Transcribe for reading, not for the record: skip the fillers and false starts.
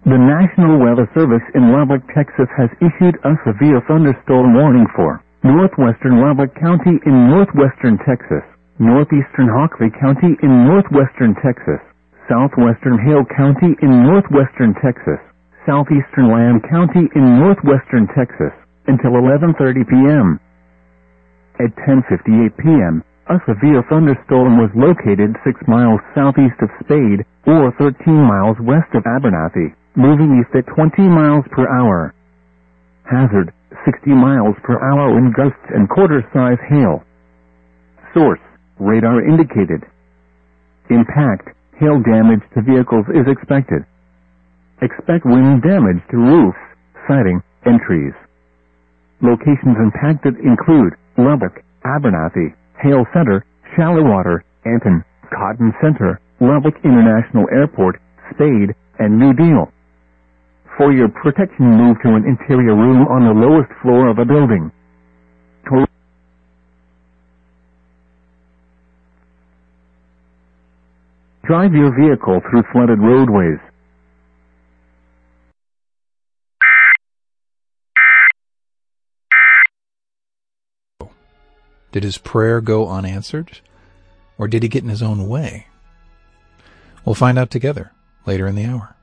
The National Weather Service in Lubbock, Texas has issued a severe thunderstorm warning for northwestern Lubbock County in northwestern Texas, northeastern Hockley County in northwestern Texas, southwestern Hale County in northwestern Texas, southeastern Lamb County in northwestern Texas, until 11:30 p.m. At 10:58 p.m., a severe thunderstorm was located 6 miles southeast of Spade, or 13 miles west of Abernathy, moving east at 20 miles per hour. Hazard, 60 miles per hour wind gusts and quarter-size hail. Source, radar indicated. Impact, hail damage to vehicles is expected. Expect wind damage to roofs, siding, and trees. Locations impacted include Lubbock, Abernathy, Hale Center, Shallowater, Anton, Cotton Center, Lubbock International Airport, Spade, and New Deal. For your protection, move to an interior room on the lowest floor of a building. Drive your vehicle through flooded roadways. Did his prayer go unanswered? Or did he get in his own way? We'll find out together later in the hour.